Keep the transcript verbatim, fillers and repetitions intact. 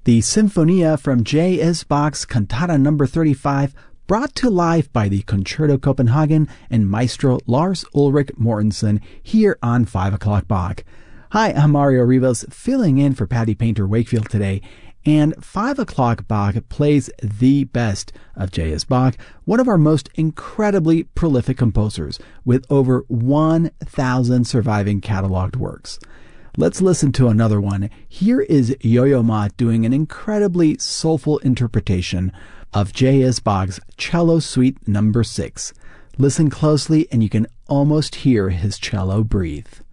The Sinfonia from J S. Bach's Cantata number thirty-five, brought to life by the Concerto Copenhagen and Maestro Lars Ulrik Mortensen here on five o'clock Bach. Hi, I'm Mario Rivas, filling in for Patty Painter Wakefield today, and five o'clock Bach plays the best of J S. Bach, one of our most incredibly prolific composers, with over one thousand surviving cataloged works. Let's listen to another one. Here is Yo-Yo Ma doing an incredibly soulful interpretation of J S. Bach's Cello Suite number six. Listen closely and you can almost hear his cello breathe.